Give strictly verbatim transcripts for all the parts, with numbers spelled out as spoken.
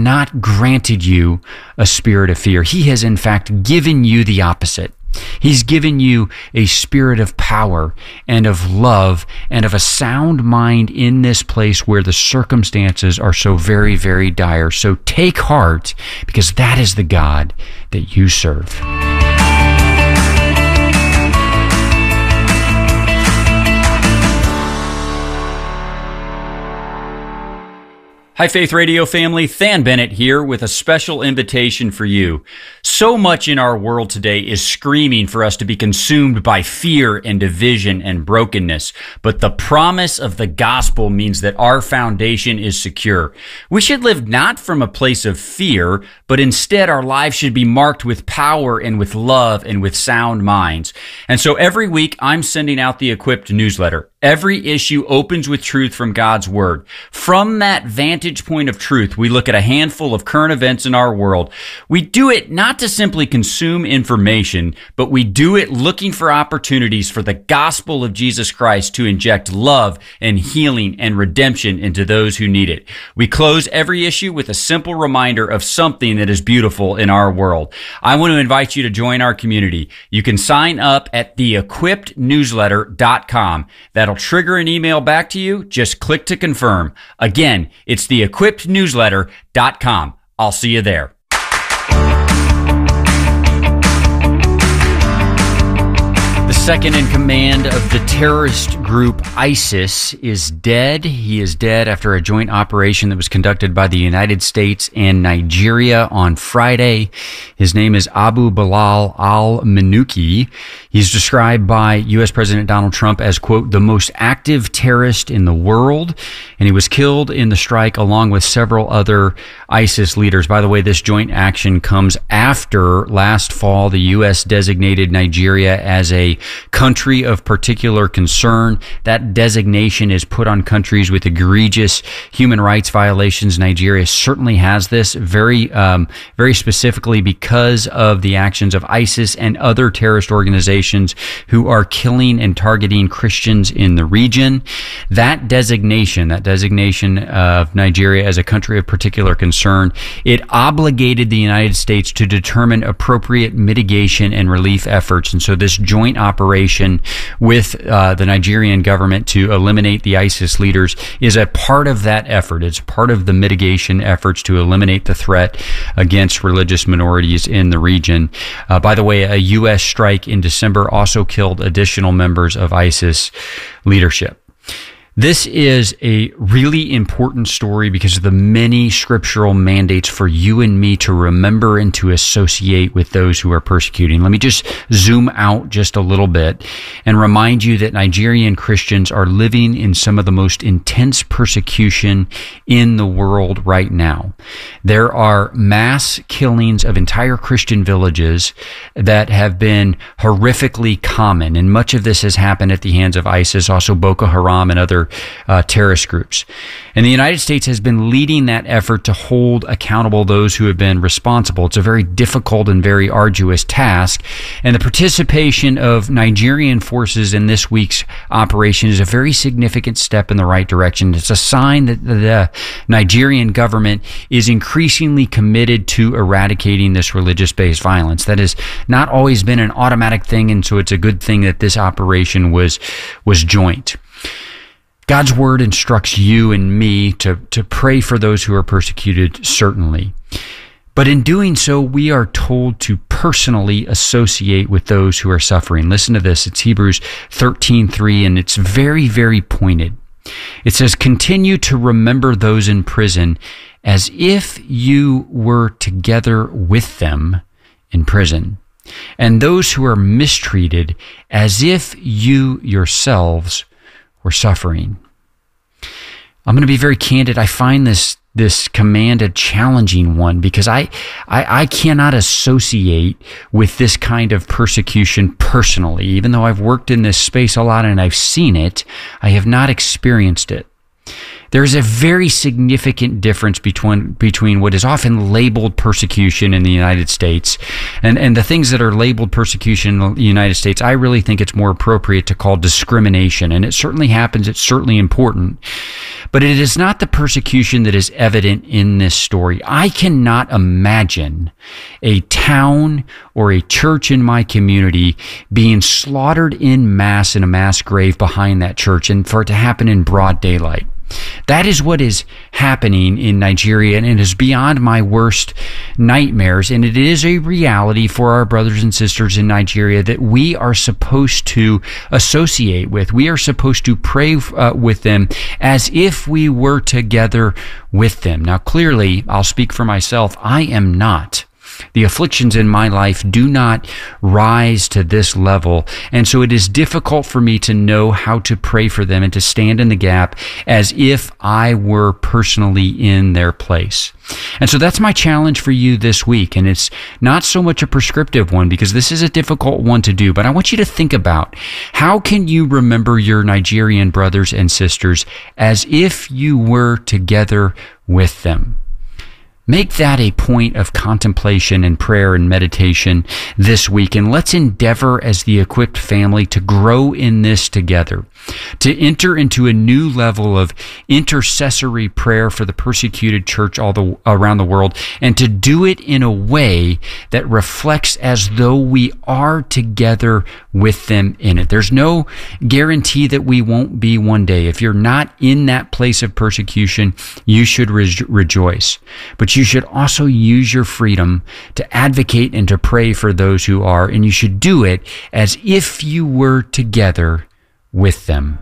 not granted you a spirit of fear. He has, in fact, given you the opposite. He's given you a spirit of power and of love and of a sound mind in this place where the circumstances are so very, very dire. So take heart, because that is the God that you serve. Hi, Faith Radio family. Than Bennett here with a special invitation for you. So much in our world today is screaming for us to be consumed by fear and division and brokenness. But the promise of the gospel means that our foundation is secure. We should live not from a place of fear, but instead our lives should be marked with power and with love and with sound minds. And so every week I'm sending out the Equipped newsletter. Every issue opens with truth from God's Word. From that vantage point of truth, we look at a handful of current events in our world. We do it not to simply consume information, but we do it looking for opportunities for the gospel of Jesus Christ to inject love and healing and redemption into those who need it. We close every issue with a simple reminder of something that is beautiful in our world. I want to invite you to join our community. You can sign up at the equipped newsletter dot com. That'll trigger an email back to you. Just click to confirm. Again, it's the equipped newsletter dot com. I'll see you there. The second in command of the terrorist group ISIS is dead. He is dead after a joint operation that was conducted by the United States and Nigeria on Friday. His name is Abu Bilal al-Manuki. He's described by U S President Donald Trump as, quote, the most active terrorist in the world. And he was killed in the strike along with several other ISIS leaders. By the way, this joint action comes after last fall the U S designated Nigeria as a country of particular concern. That designation is put on countries with egregious human rights violations. Nigeria certainly has this very, um, very specifically because of the actions of ISIS and other terrorist organizations who are killing and targeting Christians in the region. That designation, that designation of Nigeria as a country of particular concern, it obligated the United States to determine appropriate mitigation and relief efforts. And so this joint operation with uh, the Nigerian government to eliminate the ISIS leaders is a part of that effort. It's part of the mitigation efforts to eliminate the threat against religious minorities in the region. Uh, by the way, a U S strike in December also killed additional members of ISIS leadership. This is a really important story because of the many scriptural mandates for you and me to remember and to associate with those who are persecuting. Let me just zoom out just a little bit and remind you that Nigerian Christians are living in some of the most intense persecution in the world right now. There are mass killings of entire Christian villages that have been horrifically common, and much of this has happened at the hands of ISIS, also Boko Haram and other Uh, terrorist groups. And the United States has been leading that effort to hold accountable those who have been responsible. It's a very difficult and very arduous task. And the participation of Nigerian forces in this week's operation is a very significant step in the right direction. It's a sign that the Nigerian government is increasingly committed to eradicating this religious-based violence. That has not always been an automatic thing, and so it's a good thing that this operation was, was joint. God's word instructs you and me to, to pray for those who are persecuted, certainly. But in doing so, we are told to personally associate with those who are suffering. Listen to this. It's Hebrews thirteen three, and it's very, very pointed. It says, continue to remember those in prison as if you were together with them in prison, and those who are mistreated as if you yourselves were suffering. I'm going to be very candid. I find this this command a challenging one because I, I I cannot associate with this kind of persecution personally. Even though I've worked in this space a lot and I've seen it, I have not experienced it. There's a very significant difference between between what is often labeled persecution in the United States and, and the things that are labeled persecution in the United States. I really think it's more appropriate to call discrimination, and it certainly happens. It's certainly important. But it is not the persecution that is evident in this story. I cannot imagine a town or a church in my community being slaughtered in mass in a mass grave behind that church, and for it to happen in broad daylight. That is what is happening in Nigeria, and it is beyond my worst nightmares, and it is a reality for our brothers and sisters in Nigeria that we are supposed to associate with. We are supposed to pray uh, with them as if we were together with them. Now, clearly, I'll speak for myself, I am not. The afflictions in my life do not rise to this level, and so it is difficult for me to know how to pray for them and to stand in the gap as if I were personally in their place. And so that's my challenge for you this week, and it's not so much a prescriptive one because this is a difficult one to do, but I want you to think about how can you remember your Nigerian brothers and sisters as if you were together with them. Make that a point of contemplation and prayer and meditation this week, and let's endeavor as the Equipped family to grow in this together, to enter into a new level of intercessory prayer for the persecuted church all the, around the world, and to do it in a way that reflects as though we are together with them in it. There's no guarantee that we won't be one day. If you're not in that place of persecution, you should re- rejoice. But you should also use your freedom to advocate and to pray for those who are, and you should do it as if you were together with them.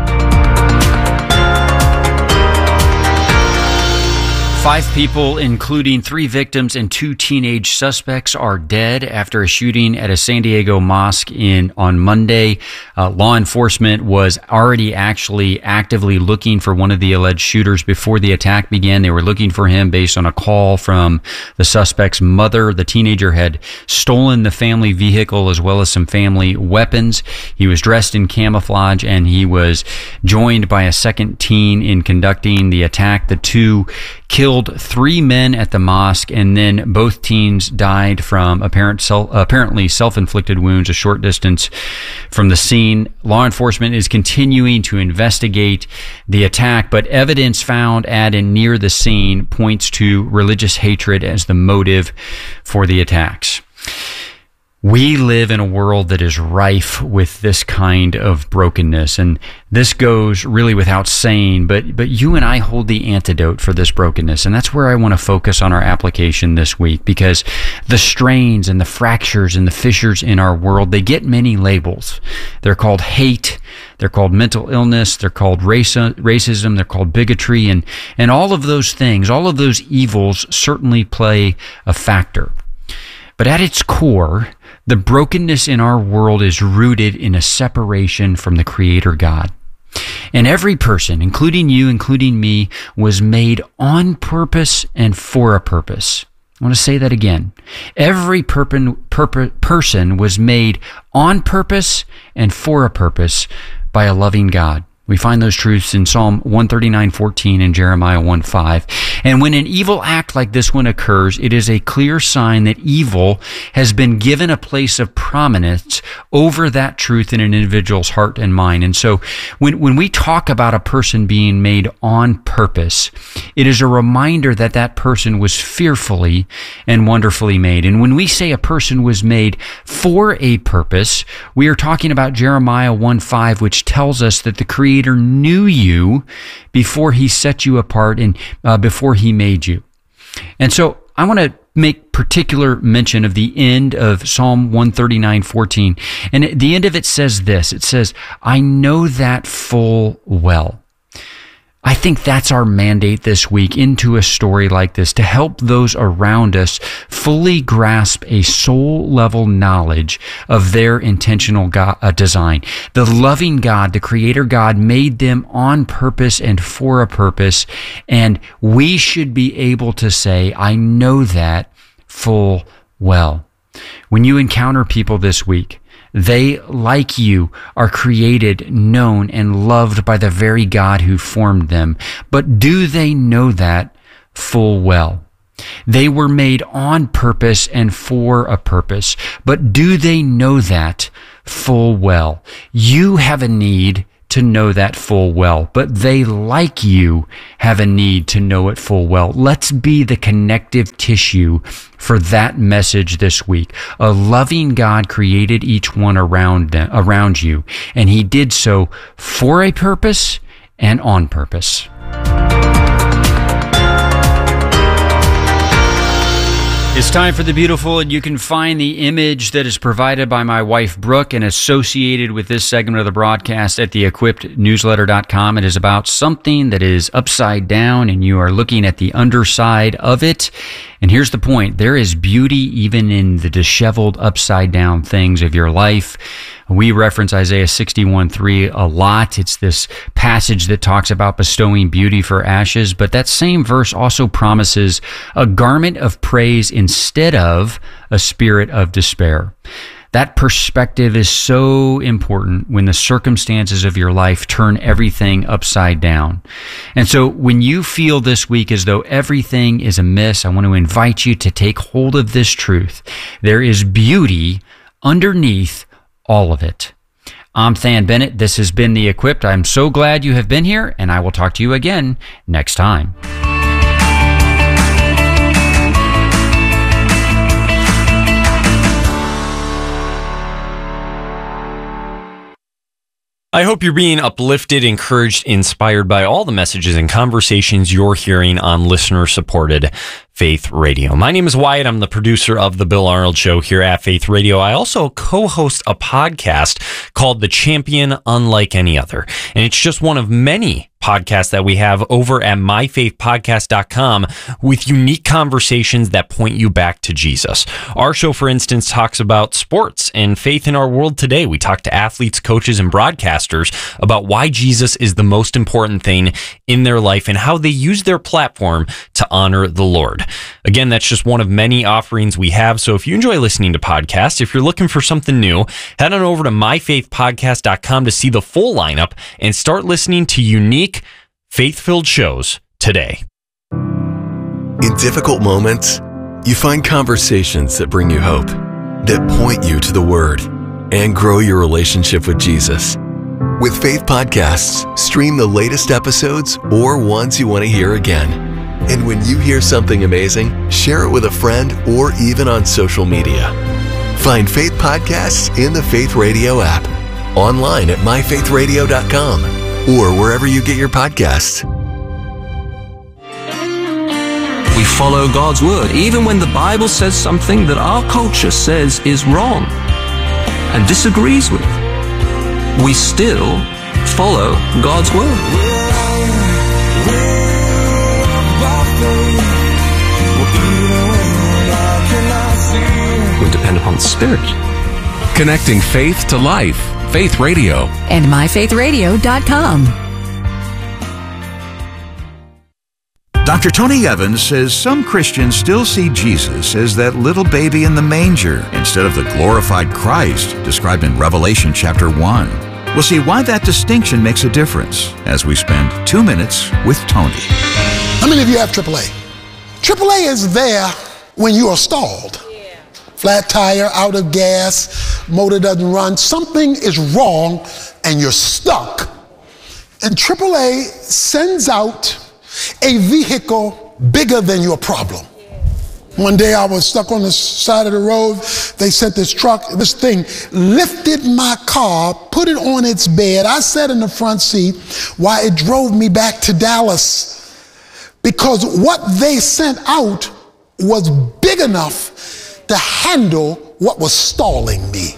Five people, including three victims and two teenage suspects, are dead after a shooting at a San Diego mosque in on Monday. Uh, law enforcement was already actually actively looking for one of the alleged shooters before the attack began. They were looking for him based on a call from the suspect's mother. The teenager had stolen the family vehicle as well as some family weapons. He was dressed in camouflage, and he was joined by a second teen in conducting the attack. The two killed three men at the mosque, and then both teens died from apparent self, apparently self-inflicted wounds a short distance from the scene. Law enforcement is continuing to investigate the attack, but evidence found at and near the scene points to religious hatred as the motive for the attacks. We live in a world that is rife with this kind of brokenness, and this goes really without saying, but but you and I hold the antidote for this brokenness, and that's where I want to focus on our application this week, because the strains and the fractures and the fissures in our world, they get many labels. They're called hate, they're called mental illness, they're called race, racism, they're called bigotry, and, and all of those things, all of those evils certainly play a factor. But at its core, the brokenness in our world is rooted in a separation from the Creator God. And every person, including you, including me, was made on purpose and for a purpose. I want to say that again. Every perp- perp- person was made on purpose and for a purpose by a loving God. We find those truths in Psalm one thirty-nine fourteen and Jeremiah one five. And when an evil act like this one occurs, it is a clear sign that evil has been given a place of prominence over that truth in an individual's heart and mind. And so when, when we talk about a person being made on purpose, it is a reminder that that person was fearfully and wonderfully made. And when we say a person was made for a purpose, we are talking about Jeremiah one five, which tells us that the Creator knew you before he set you apart and uh, before he made you. And so I want to make particular mention of the end of Psalm one thirty-nine fourteen. And at the end of it says this, it says, I know that full well. I think that's our mandate this week into a story like this, to help those around us fully grasp a soul-level knowledge of their intentional God, uh, design. The loving God, the Creator God, made them on purpose and for a purpose, and we should be able to say, I know that full well. When you encounter people this week They, like you, are created, known, and loved by the very God who formed them. But do they know that full well? They were made on purpose and for a purpose. But do they know that full well? You have a need to know that full well, but they, like you, have a need to know it full well. Let's be the connective tissue for that message this week. A loving God created each one around them, around you, and he did so for a purpose and on purpose. It's time for The Beautiful, and you can find the image that is provided by my wife, Brooke, and associated with this segment of the broadcast at the equipped newsletter dot com. It is about something that is upside down, and you are looking at the underside of it. And here's the point. There is beauty even in the disheveled, upside-down things of your life. We reference Isaiah sixty-one three a lot. It's this passage that talks about bestowing beauty for ashes, but that same verse also promises a garment of praise instead of a spirit of despair. That perspective is so important when the circumstances of your life turn everything upside down. And so when you feel this week as though everything is amiss, I want to invite you to take hold of this truth. There is beauty underneath all of it. I'm Than Bennett. This has been The Equipped. I'm so glad you have been here, and I will talk to you again next time. I hope you're being uplifted, encouraged, inspired by all the messages and conversations you're hearing on listener-supported Faith Radio. My name is Wyatt. I'm the producer of The Bill Arnold Show here at Faith Radio. I also co-host a podcast called The Champion Unlike Any Other, and it's just one of many podcasts that we have over at my faith podcast dot com with unique conversations that point you back to Jesus. Our show, for instance, talks about sports and faith in our world today. We talk to athletes, coaches, and broadcasters about why Jesus is the most important thing in their life and how they use their platform to honor the Lord. Again, that's just one of many offerings we have. So if you enjoy listening to podcasts, if you're looking for something new, head on over to my faith podcast dot com to see the full lineup and start listening to unique faith-filled shows today. In difficult moments, you find conversations that bring you hope, that point you to the Word, and grow your relationship with Jesus. With Faith Podcasts, stream the latest episodes or ones you want to hear again. And when you hear something amazing, share it with a friend or even on social media. Find Faith Podcasts in the Faith Radio app, online at my faith radio dot com, or wherever you get your podcasts. We follow God's word, even when the Bible says something that our culture says is wrong and disagrees with. We still follow God's word. We depend upon the Spirit. Connecting faith to life. Faith Radio. And my faith radio dot com. Doctor Tony Evans says some Christians still see Jesus as that little baby in the manger instead of the glorified Christ described in Revelation chapter one. We'll see why that distinction makes a difference as we spend two minutes with Tony. How many of you have triple A? triple A is there when you are stalled. Flat tire, out of gas, motor doesn't run. Something is wrong and you're stuck. And triple A sends out a vehicle bigger than your problem. One day I was stuck on the side of the road. They sent this truck, this thing lifted my car, put it on its bed. I sat in the front seat while it drove me back to Dallas, because what they sent out was big enough to handle what was stalling me.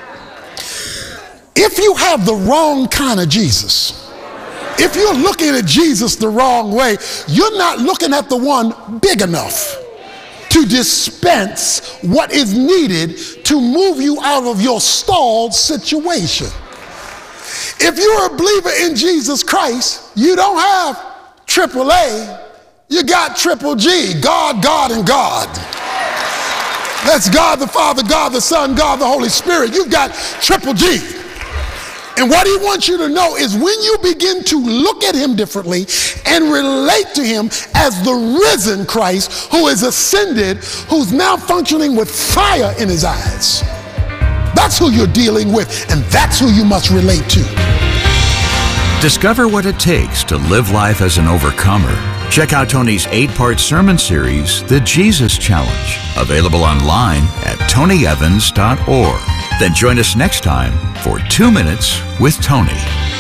If you have the wrong kind of Jesus, if you're looking at Jesus the wrong way, you're not looking at the one big enough to dispense what is needed to move you out of your stalled situation. If you're a believer in Jesus Christ, you don't have triple A, you got triple G, God, God, and God. That's God the Father, God the Son, God the Holy Spirit. You've got triple G. And what he wants you to know is when you begin to look at him differently and relate to him as the risen Christ who is ascended, who's now functioning with fire in his eyes. That's who you're dealing with, and that's who you must relate to. Discover what it takes to live life as an overcomer. Check out Tony's eight-part sermon series, The Jesus Challenge, available online at tony evans dot org. Then join us next time for Two Minutes with Tony.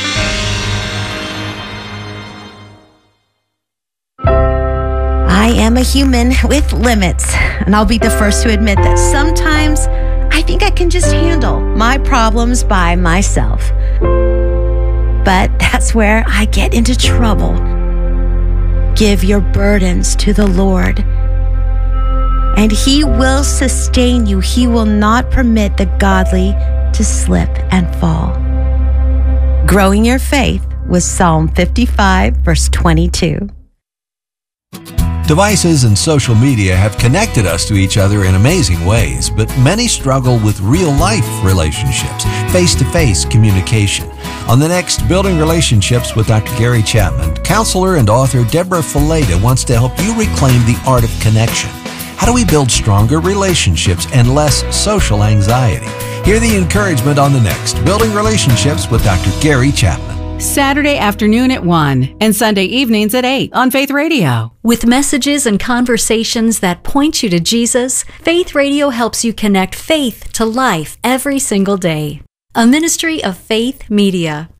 I am a human with limits, and I'll be the first to admit that sometimes I think I can just handle my problems by myself. But that's where I get into trouble. Give your burdens to the Lord, and he will sustain you. He will not permit the godly to slip and fall. Growing your faith with Psalm fifty-five, verse twenty-two. Devices and social media have connected us to each other in amazing ways, but many struggle with real-life relationships, face-to-face communication. On the next Building Relationships with Doctor Gary Chapman, counselor and author Deborah Fileta wants to help you reclaim the art of connection. How do we build stronger relationships and less social anxiety? Hear the encouragement on the next Building Relationships with Doctor Gary Chapman. Saturday afternoon at one and Sunday evenings at eight on Faith Radio. With messages and conversations that point you to Jesus, Faith Radio helps you connect faith to life every single day. A ministry of Faith Media.